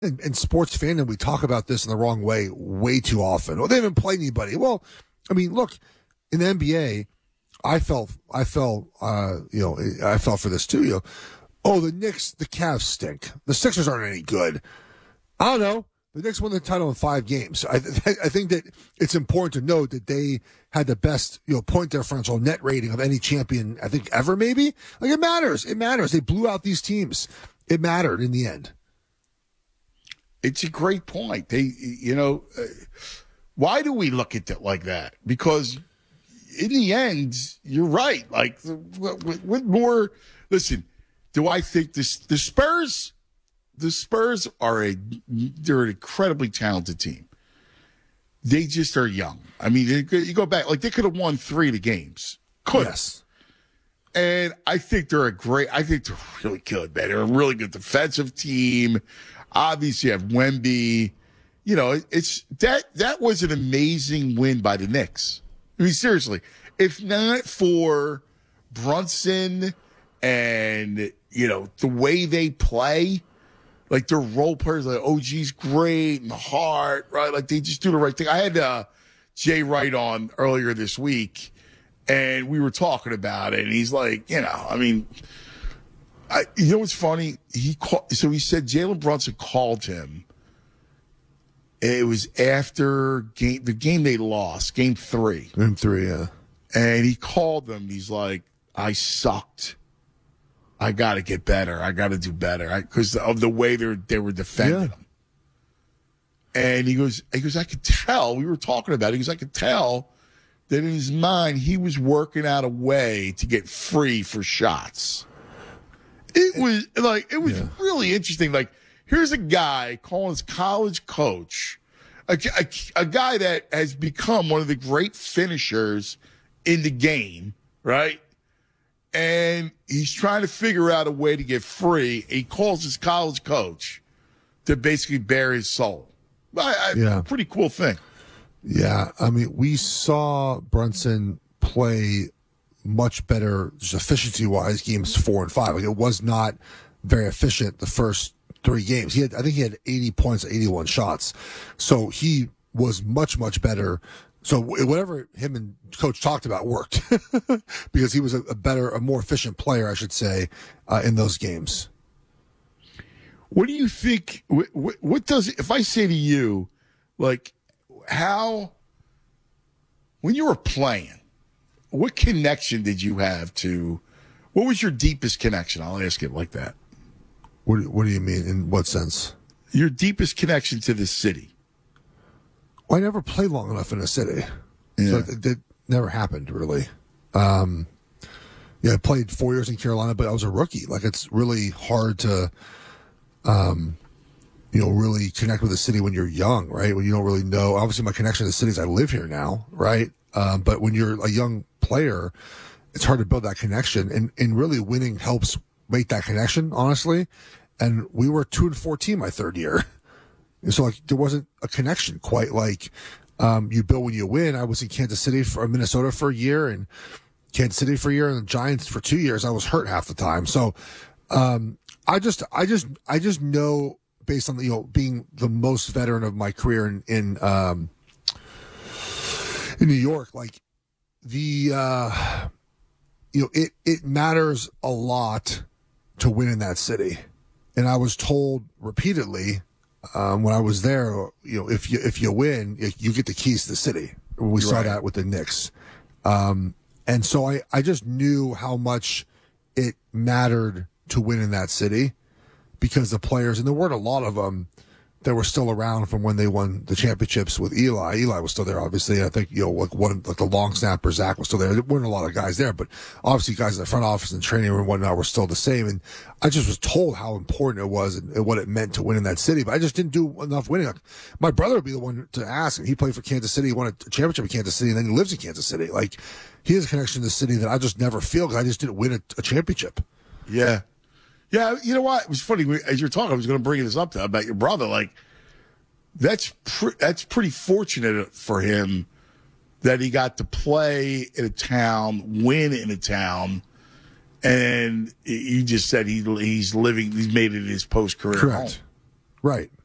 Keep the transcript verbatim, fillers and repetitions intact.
in, in sports fandom, we talk about this in the wrong way way too often. Well, they haven't played anybody. Well, I mean, look, in the N B A, I felt, I felt, uh, you know, I felt for this too. You know, oh, the Knicks, the Cavs stink. The Sixers aren't any good. I don't know. The Knicks won the title in five games. I, th- I think that it's important to note that they had the best, you know, point differential net rating of any champion, I think, ever, maybe. Like, it matters. It matters. They blew out these teams. It mattered in the end. It's a great point. They, you know, uh, why do we look at it like that? Because in the end, you're right. Like, what, what more? Listen, do I think this the Spurs? The Spurs are a they're an incredibly talented team. They just are young. I mean, you go back like they could have won three of the games. Could yes. And I think they're a great. I think they're really good, man. They're a really good defensive team. Obviously, you have Wemby. You know, it's that that was an amazing win by the Knicks. I mean, seriously, if not for Brunson and you know the way they play. Like their role players, like O G's great and Hart, right? Like they just do the right thing. I had uh, Jay Wright on earlier this week, and we were talking about it. And he's like, you know, I mean, I, you know what's funny? He call, so he said Jalen Brunson called him. It was after game the game they lost, game three. Game three, yeah. And he called them. He's like, I sucked. I got to get better. I got to do better because of the way they they were defending yeah. him. And he goes, he goes, I could tell. We were talking about it. He goes, I could tell that in his mind he was working out a way to get free for shots. It was like it was yeah. really interesting. Like here's a guy calling his college coach, a, a, a guy that has become one of the great finishers in the game, right? And he's trying to figure out a way to get free. He calls his college coach to basically bare his soul. I, I, yeah. Pretty cool thing. Yeah. I mean, we saw Brunson play much better just efficiency-wise games four and five. Like, it was not very efficient the first three games. He had, I think he had eighty points, eighty-one shots. So he was much, much better. So whatever him and coach talked about worked because he was a, a better, a more efficient player, I should say, uh, in those games. What do you think? What, what, what does, if I say to you, like, how, when you were playing, what connection did you have to, what was your deepest connection? I'll ask it like that. What do, what do you mean? In what sense? Your deepest connection to the city. I never played long enough in a city. Yeah. So it, it never happened, really. Um, yeah, I played four years in Carolina, but I was a rookie. Like, it's really hard to, um, you know, really connect with a city when you're young, right? When you don't really know. Obviously, my connection to the city is I live here now, right? Um, but when you're a young player, it's hard to build that connection. And, and really winning helps make that connection, honestly. And we were a two and four team my third year. And so, like, there wasn't a connection quite like um, you build when you win. I was in Kansas City for Minnesota for a year, and Kansas City for a year, and the Giants for two years. I was hurt half the time. So, um, I just, I just, I just know based on the, you know, being the most veteran of my career in in um, in New York, like the, uh, you know, it it matters a lot to win in that city, and I was told repeatedly. Um, when I was there, you know, if you if you win, you get the keys to the city. We saw right. that with the Knicks, um, and so I, I just knew how much it mattered to win in that city because the players, and there weren't a lot of them that were still around from when they won the championships with Eli. Eli was still there, obviously. I think, you know, like one, like the long snapper, Zach was still there. There weren't a lot of guys there, but obviously guys in the front office and training room and whatnot were still the same. And I just was told how important it was and, and what it meant to win in that city, but I just didn't do enough winning. Like, my brother would be the one to ask, and he played for Kansas City, he won a championship in Kansas City, and then he lives in Kansas City. Like, he has a connection to the city that I just never feel because I just didn't win a, a championship. Yeah. Yeah. You know what? It was funny. As you're talking, I was going to bring this up to about your brother. Like, That's pre- that's pretty fortunate for him that he got to play in a town, win in a town, and he just said he he's living, he's made it his post career home. Right.